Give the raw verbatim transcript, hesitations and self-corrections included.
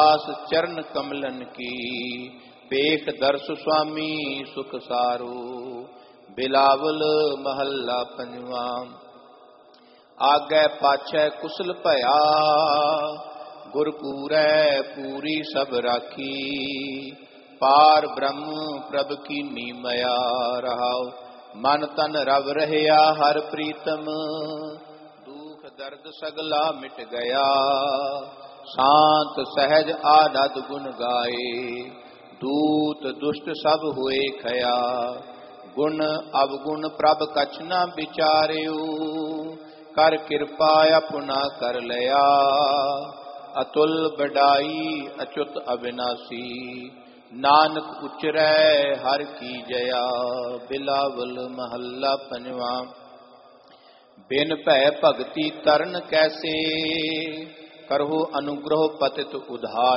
दास चरण कमलन की, पेख दर्श स्वामी सुख सारो। बिलावल महला पंजवा। आगे पाछै कुशल भया, गुरपूरै पूरी सब राखी। पार ब्रह्म प्रभ कीनी मया रहाओ, मन तन रव रहया हर प्रीतम। दुख दर्द सगला मिट गया, शांत सहज आनंद गुण गाए। दूत दुष्ट सब हुए खया, गुण अवगुण प्रभ कछ न विचार्यो। कर कृपा अपना कर लिया, अतुल बड़ाई अच्युत अविनाशी। नानक उचरै हर की जया। बिलावल महला पंजवा। बिन भय भगति तरन कैसे, करहु अनुग्रह पतित उधार।